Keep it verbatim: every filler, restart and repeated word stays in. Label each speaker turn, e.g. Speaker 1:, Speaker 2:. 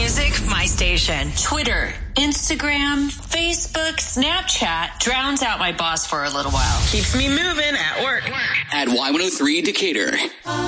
Speaker 1: music, my station. Twitter, Instagram, Facebook, Snapchat drowns out my boss for a little while. Keeps me moving at work.
Speaker 2: At Y one oh three Decatur.